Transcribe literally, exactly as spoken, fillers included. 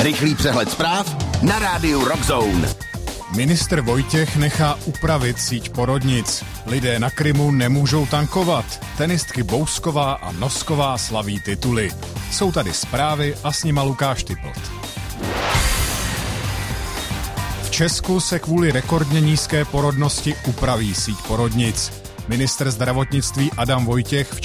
Rychlý přehled zpráv na rádiu Rock Zone. Ministr Vojtěch nechá upravit síť porodnic. Lidé na Krymu nemůžou tankovat. Tenistky Bousková a Nosková slaví tituly. Jsou tady zprávy a s nima Lukáš Typlt. V Česku se kvůli rekordně nízké porodnosti upraví síť porodnic. Ministr zdravotnictví Adam Vojtěch